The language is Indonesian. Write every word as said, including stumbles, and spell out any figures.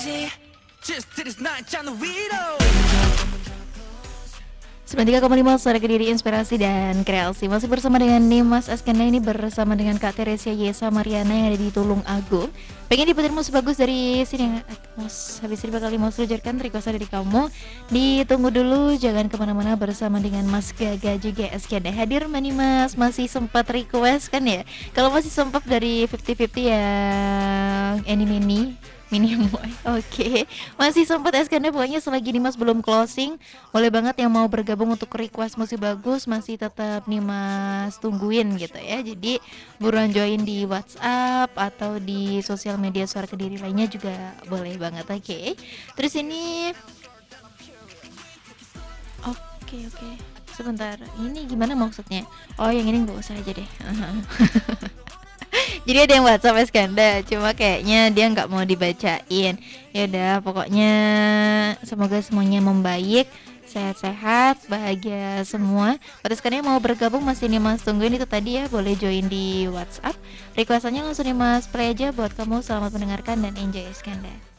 sembilan tiga koma lima Suara Kediri, inspirasi dan kreasi. Masih bersama dengan Nimas Askanda, ini bersama dengan Kak Teresia Yesa Mariana yang ada di Tulung Agung. Pengen diputar musik bagus dari sini, Mas. Habis ini bakal Mas lujarkan request dari kamu. Ditunggu dulu, jangan kemana-mana, bersama dengan Mas Gaga juga Askanda hadir. Mani Mas, masih sempat request kan ya? Kalau masih sempat dari lima puluh lima puluh yang ini mini Mini Boy, oke, okay. Masih sempat Askanda, pokoknya selagi Nimas belum closing, boleh banget yang mau bergabung untuk request musik bagus, masih tetap Nimas tungguin gitu ya. Jadi buruan join di WhatsApp atau di sosial media Suara Kediri lainnya juga boleh banget, oke. Okay. Terus ini, oke okay, oke, okay. Sebentar, ini gimana maksudnya? Oh yang ini nggak usah aja deh. Jadi ada yang WhatsApp Askanda, cuma kayaknya dia nggak mau dibacain. Ya udah, pokoknya semoga semuanya membaik, sehat-sehat, bahagia semua. Pada sekarang yang mau bergabung masih nih Mas tungguin itu tadi ya, boleh join di WhatsApp. Requestannya langsung nih Mas play aja buat kamu. Selamat mendengarkan dan enjoy Askanda.